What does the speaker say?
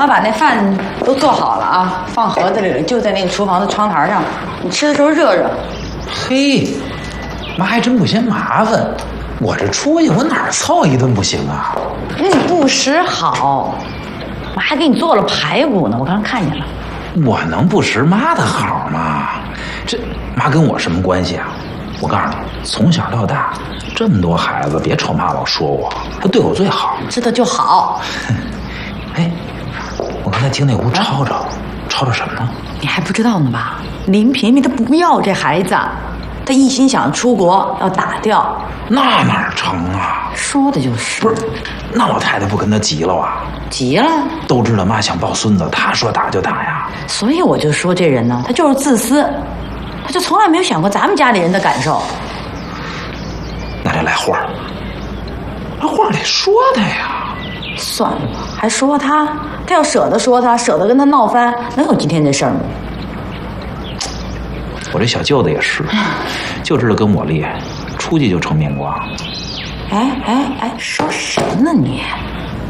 妈把那饭都做好了啊，放盒子里了，就在那个厨房的窗台上。你吃的时候热热。 嘿，妈还真不嫌麻烦。我这出去，我哪儿凑一顿不行啊？ 那你不识好，妈还给你做了排骨呢，我刚看见了。 我能不识妈的好吗？这妈跟我什么关系啊？我告诉你，从小到大，这么多孩子，别瞅妈老说我，她对我最好。 知道就好。 哎，我刚才听那屋吵吵什么呢？ 你还不知道呢吧？林萍萍她不要这孩子，她一心想出国要打掉。 那哪成啊？ 说的就是。 不是，那老太太不跟她急了啊？ 急了？ 都知道妈想抱孙子，她说打就打呀。 所以我就说这人呢，他就是自私，他就从来没有想过咱们家里人的感受。 那这来话得说他呀。 算了吧，还说他要舍得说他，舍得跟他闹翻，能有今天这事儿吗？ 我这小舅子也是，就知道跟我厉害，出去就成面瓜。 哎，说什么呢你？